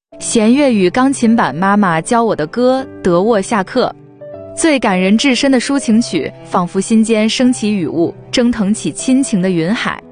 弦乐与钢琴版妈妈教我的歌得沃下课。最感人至深的抒情曲，仿佛心间升起雨雾，蒸腾起亲情的云海。